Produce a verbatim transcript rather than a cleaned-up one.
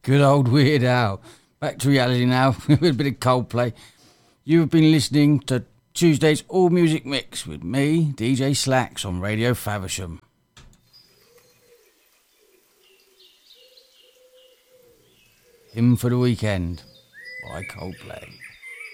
Good old Weird Al. Back to reality now with a bit of Coldplay. You have been listening to Tuesday's All Music Mix with me, D J Slacks, on Radio Faversham. Hymn for the Weekend by Coldplay.